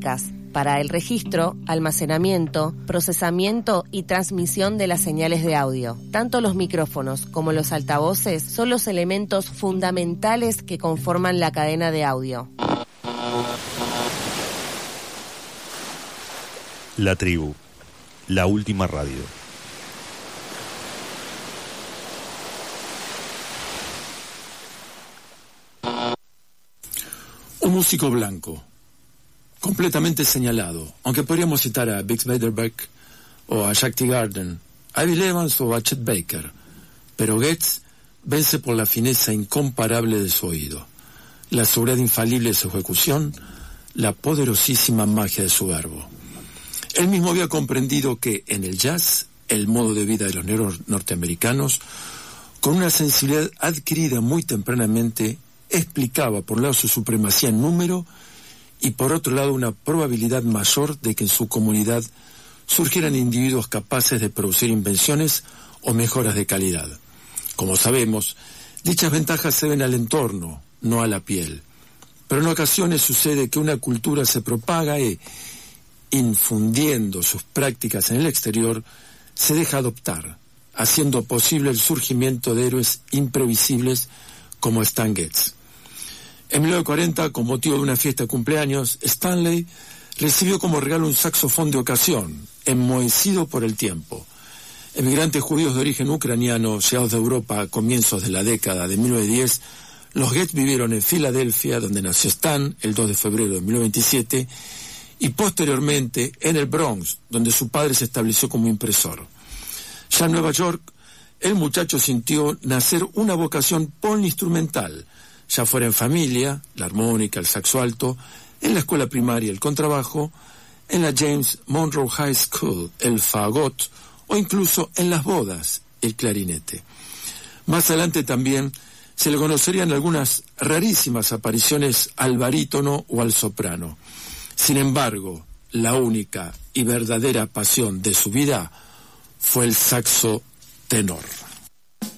magnéticas para el registro, almacenamiento, procesamiento y transmisión de las señales de audio. Tanto los micrófonos como los altavoces son los elementos fundamentales que conforman la cadena de audio. La Tribu, la última radio. Un músico blanco, completamente señalado, aunque podríamos citar a Bix Beiderbecke o a Jack Teagarden, a Bill Evans o a Chet Baker, pero Getz vence por la fineza incomparable de su oído, la seguridad infalible de su ejecución, la poderosísima magia de su verbo. Él mismo había comprendido que en el jazz, el modo de vida de los negros norteamericanos, con una sensibilidad adquirida muy tempranamente, explicaba por un lado su supremacía en número y por otro lado una probabilidad mayor de que en su comunidad surgieran individuos capaces de producir invenciones o mejoras de calidad. Como sabemos, dichas ventajas se ven al entorno, no a la piel. Pero en ocasiones sucede que una cultura se propaga y, infundiendo sus prácticas en el exterior, se deja adoptar, haciendo posible el surgimiento de héroes imprevisibles como Stan Getz. En 1940, con motivo de una fiesta de cumpleaños, Stanley recibió como regalo un saxofón de ocasión, enmohecido por el tiempo. Emigrantes judíos de origen ucraniano, llegados de Europa a comienzos de la década de 1910, los Getz vivieron en Filadelfia, donde nació Stan, el 2 de febrero de 1927, y posteriormente en el Bronx, donde su padre se estableció como impresor. Ya en Nueva York, el muchacho sintió nacer una vocación poliinstrumental, ya fuera en familia, la armónica, el saxo alto, en la escuela primaria, el contrabajo, en la James Monroe High School, el fagot, o incluso en las bodas, el clarinete. Más adelante también se le conocerían algunas rarísimas apariciones al barítono o al soprano. Sin embargo, la única y verdadera pasión de su vida fue el saxo tenor.